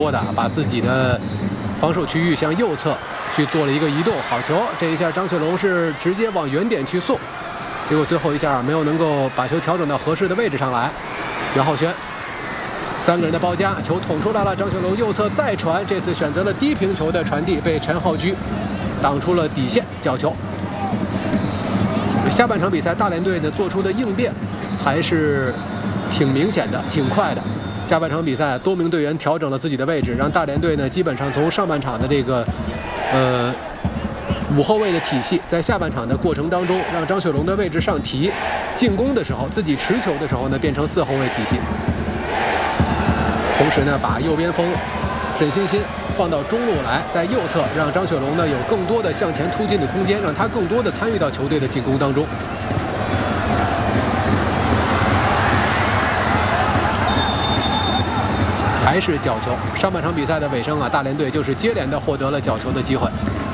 多的把自己的防守区域向右侧去做了一个移动，好球！这一下张雪龙是直接往原点去送，结果最后一下没有能够把球调整到合适的位置上来。袁浩轩3个人的包夹，球捅出来了，张雪龙右侧再传，这次选择了低平球的传递，被陈浩居挡出了底线，角球。下半场比赛，大连队呢做出的应变还是挺明显的，挺快的。下半场比赛，多名队员调整了自己的位置，让大连队呢基本上从上半场的这个5后卫的体系，在下半场的过程当中，让张雪龙的位置上提，进攻的时候自己持球的时候呢变成4后卫体系。同时呢，把右边锋沈欣欣放到中路来，在右侧让张雪龙呢有更多的向前突进的空间，让他更多的参与到球队的进攻当中。还是角球。上半场比赛的尾声啊，大连队就是接连的获得了角球的机会。